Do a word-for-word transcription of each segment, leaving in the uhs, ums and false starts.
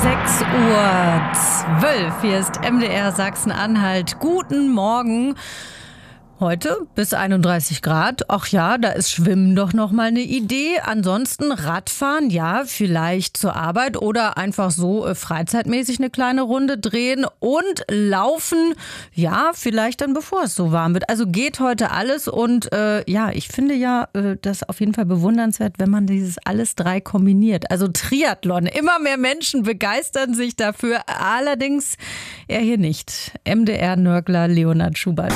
sechs Uhr zwölf. Hier ist M D R Sachsen-Anhalt. Guten Morgen. Heute bis einunddreißig Grad. Ach ja, da ist Schwimmen doch noch mal eine Idee. Ansonsten Radfahren, ja, vielleicht zur Arbeit oder einfach so äh, freizeitmäßig eine kleine Runde drehen. Und Laufen, ja, vielleicht dann bevor es so warm wird. Also geht heute alles. Und äh, ja, ich finde ja äh, das auf jeden Fall bewundernswert, wenn man dieses alles drei kombiniert. Also Triathlon. Immer mehr Menschen begeistern sich dafür. Allerdings er hier nicht. M D R-Nörgler Leonhard Schubert.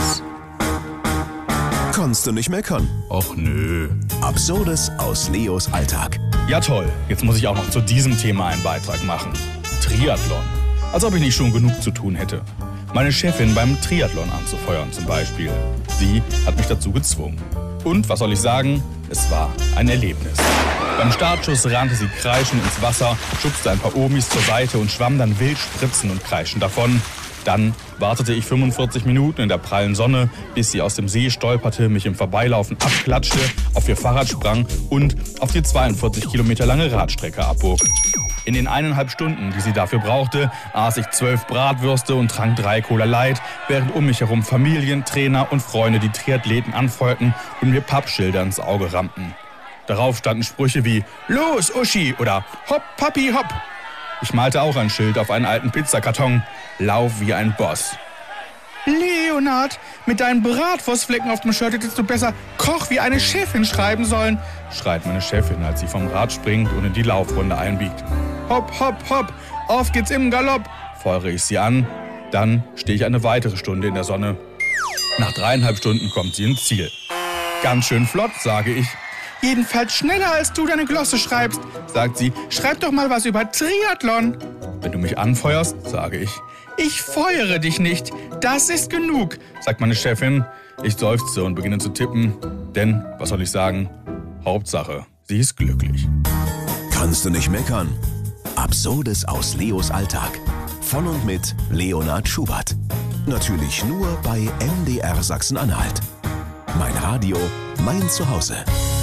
Kannst du nicht meckern? Och nö. Absurdes aus Leos Alltag. Ja toll, jetzt muss ich auch noch zu diesem Thema einen Beitrag machen. Triathlon. Als ob ich nicht schon genug zu tun hätte. Meine Chefin beim Triathlon anzufeuern zum Beispiel. Sie hat mich dazu gezwungen. Und, was soll ich sagen? Es war ein Erlebnis. Beim Startschuss rannte sie kreischend ins Wasser, schubste ein paar Omis zur Seite und schwamm dann wild spritzend und kreischend davon. Dann wartete ich fünfundvierzig Minuten in der prallen Sonne, bis sie aus dem See stolperte, mich im Vorbeilaufen abklatschte, auf ihr Fahrrad sprang und auf die zweiundvierzig Kilometer lange Radstrecke abbog. In den eineinhalb Stunden, die sie dafür brauchte, aß ich zwölf Bratwürste und trank drei Cola Light, während um mich herum Familien, Trainer und Freunde die Triathleten anfeuerten und mir Pappschilder ins Auge rammten. Darauf standen Sprüche wie »Los, Uschi« oder »Hopp, Papi, hopp«. Ich malte auch ein Schild auf einen alten Pizzakarton. Lauf wie ein Boss. Leonhard, mit deinen Bratwurstflecken auf dem Shirt hättest du besser Koch wie eine Chefin schreiben sollen, schreit meine Chefin, als sie vom Rad springt und in die Laufrunde einbiegt. Hopp, hopp, hopp, auf geht's im Galopp, feuere ich sie an. Dann stehe ich eine weitere Stunde in der Sonne. Nach dreieinhalb Stunden kommt sie ins Ziel. Ganz schön flott, sage ich. Jedenfalls schneller, als du deine Glosse schreibst, sagt sie. Schreib doch mal was über Triathlon. Wenn du mich anfeuerst, sage ich. Ich feuere dich nicht. Das ist genug, sagt meine Chefin. Ich seufze und beginne zu tippen. Denn, was soll ich sagen? Hauptsache, sie ist glücklich. Kannst du nicht meckern? Absurdes aus Leos Alltag. Von und mit Leonhard Schubert. Natürlich nur bei M D R Sachsen-Anhalt. Mein Radio, mein Zuhause.